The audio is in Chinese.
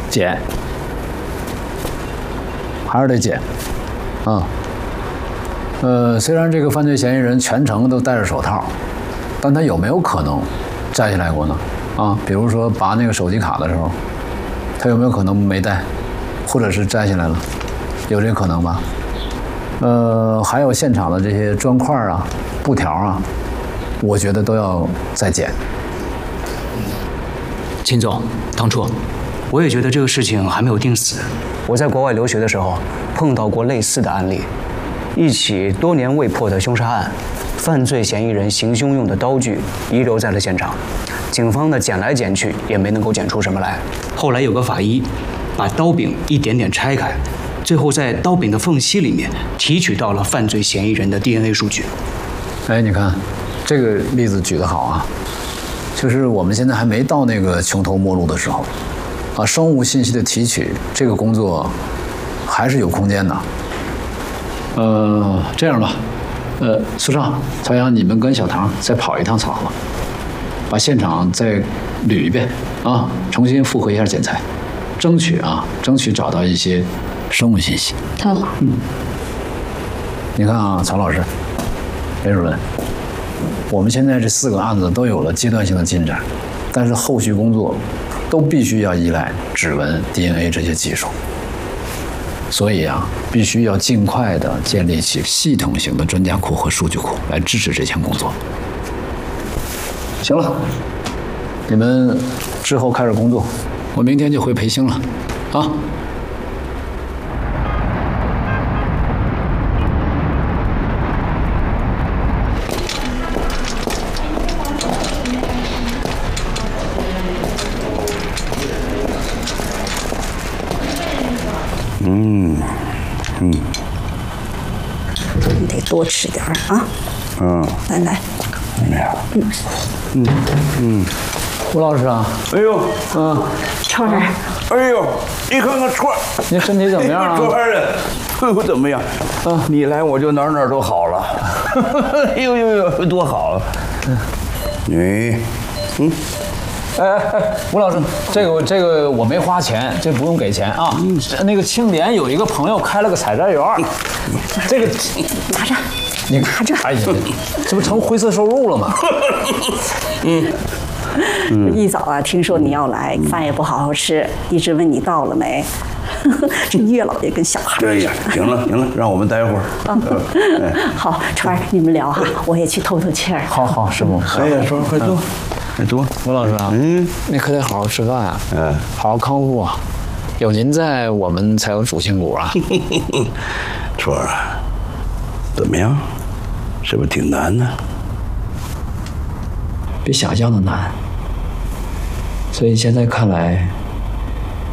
减，还是得减，啊。虽然这个犯罪嫌疑人全程都戴着手套，但他有没有可能摘下来过呢？啊，比如说拔那个手机卡的时候，他有没有可能没戴，或者是摘下来了？有这个可能吧？还有现场的这些砖块啊、布条啊，我觉得都要再检。 秦总，当初我也觉得这个事情还没有定死。我在国外留学的时候碰到过类似的案例，一起多年未破的凶杀案，犯罪嫌疑人行凶用的刀具遗留在了现场，警方呢捡来捡去也没能够捡出什么来。后来有个法医把刀柄一点点拆开，最后在刀柄的缝隙里面提取到了犯罪嫌疑人的 DNA 数据。 哎，你看这个例子举得好啊，就是我们现在还没到那个穷途末路的时候，啊，生物信息的提取这个工作还是有空间的。这样吧，苏畅、曹阳，你们跟小唐再跑一趟草了，把现场再捋一遍啊，重新复核一下检材，争取找到一些生物信息。 好， 你看啊，曹老师、雷主任，我们现在这4个案子都有了阶段性的进展，但是后续工作都必须要依赖指纹、DNA 这些技术。所以啊，必须要尽快的建立起系统型的专家库和数据库来支持这项工作。行了，你们之后开始工作，我明天就回培兴了，啊。 你得多吃点儿啊。来。 吴老师啊， 哎呦， 川儿， 哎呦，你看看川儿， 您身体怎么样啊？ 川儿啊，哎呦，怎么样？你来我就哪儿都好了。哎呦，多好啊！ 吴老师，这个我没花钱，这不用给钱啊。那个庆典有一个朋友开了个采摘园，这个拿着， 你拿着。 哎呀，这不成灰色收入了吗？ 一早啊，听说你要来，饭也不好好吃，一直问你到了没。这岳老爷跟小孩。 哎呀，行了，让我们待会儿。 好，川儿，你们聊哈，我也去透透气儿。 好，师傅。 哎呀，川儿，快坐，快坐。 吴老师啊，你可得好好吃饭啊，好好康复啊，有您在，我们才有主心骨啊。 川儿，怎么样？是不是挺难的？ 比想象的难，所以现在看来，